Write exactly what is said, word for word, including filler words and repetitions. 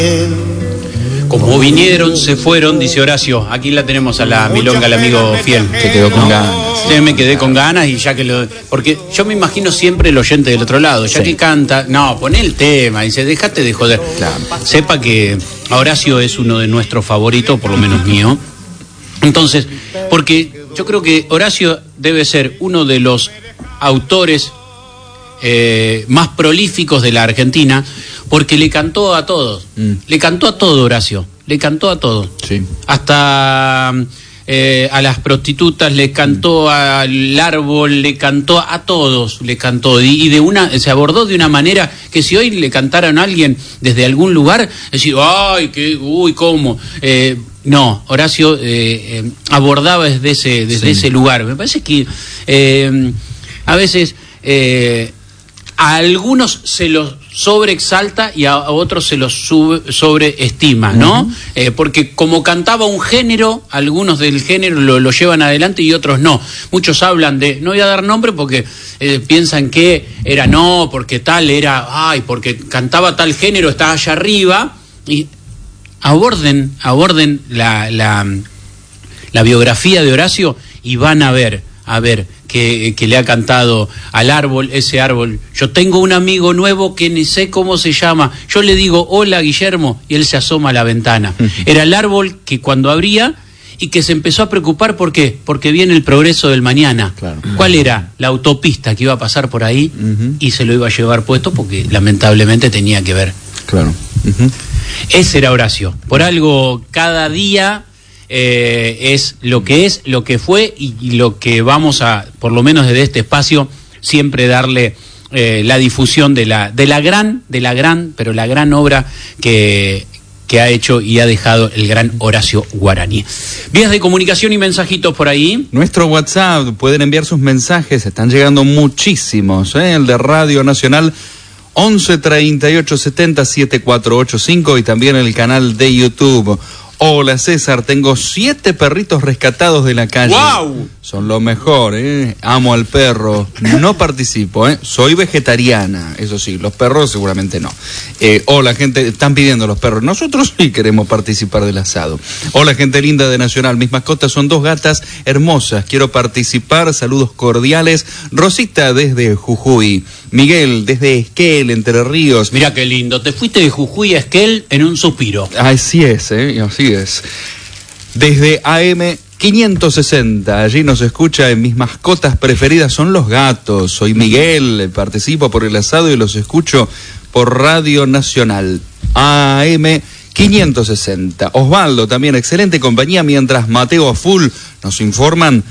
Como vinieron, se fueron, dice Horacio. Aquí la tenemos a la milonga, el amigo fiel. Se quedó con ¿no? ganas. Sí, me quedé con ganas y ya que lo... Porque yo me imagino siempre el oyente del otro lado, ya sí. que canta, no, poné el tema, dice, déjate de joder. Claro. Sepa que Horacio es uno de nuestros favoritos, por lo menos mío. Entonces, porque yo creo que Horacio debe ser uno de los autores eh, más prolíficos de la Argentina, porque le cantó a todos. Mm. Le cantó a todo, Horacio. Le cantó a todos. Sí. Hasta eh, a las prostitutas, le cantó al árbol, le cantó a todos, le cantó. Y, y de una, se abordó de una manera que si hoy le cantaran a alguien desde algún lugar, decir, ay, que, uy, cómo. Eh, no, Horacio eh, eh, abordaba desde ese, desde sí. ese lugar. Me parece que eh, a veces eh, a algunos se los sobreexalta y a, a otros se los sube, sobreestima, ¿no? Uh-huh. Eh, porque como cantaba un género, algunos del género lo, lo llevan adelante y otros no. Muchos hablan de, no voy a dar nombre porque eh, piensan que era no, porque tal era, ay, porque cantaba tal género, está allá arriba. Y aborden, aborden la, la, la biografía de Horacio y van a ver, a ver, Que, que le ha cantado al árbol, ese árbol. Yo tengo un amigo nuevo que ni sé cómo se llama. Yo le digo, hola Guillermo, y él se asoma a la ventana. Era el árbol que cuando abría y que se empezó a preocupar, ¿por qué? Porque viene el progreso del mañana. Claro. ¿Cuál era? La autopista que iba a pasar por ahí uh-huh. y se lo iba a llevar puesto porque lamentablemente tenía que ver. Claro. Uh-huh. Ese era Horacio. Por algo, cada día... Eh, es lo que es, lo que fue y, y lo que vamos a, por lo menos desde este espacio, siempre darle eh, la difusión de la, de la gran, de la gran, pero la gran obra que, que ha hecho y ha dejado el gran Horacio Guaraní. Vías de comunicación y mensajitos por ahí. Nuestro WhatsApp, pueden enviar sus mensajes, están llegando muchísimos, ¿eh? El de Radio Nacional once treinta y ocho setenta setenta y cuatro ochenta y cinco y también el canal de YouTube. Hola César, tengo siete perritos rescatados de la calle. ¡Wow! Son lo mejor, ¿eh? Amo al perro. No participo, ¿eh? Soy vegetariana, eso sí, los perros seguramente no. Eh, hola gente, están pidiendo los perros. Nosotros sí queremos participar del asado. Hola gente linda de Nacional, mis mascotas son dos gatas hermosas. Quiero participar, saludos cordiales. Rosita desde Jujuy. Miguel desde Esquel, Entre Ríos. Mira qué lindo, te fuiste de Jujuy a Esquel en un suspiro. Así es, ¿eh? Así es. Desde A M quinientos sesenta, allí nos escucha en mis mascotas preferidas son los gatos. Soy Miguel, participo por el asado y los escucho por Radio Nacional. A M quinientos sesenta. Osvaldo también, excelente compañía, mientras Mateo a full nos informan